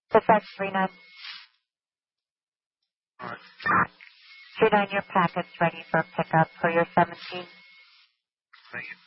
Defense 39. All right. 39, your packet's ready for pickup for your 17. Thank you.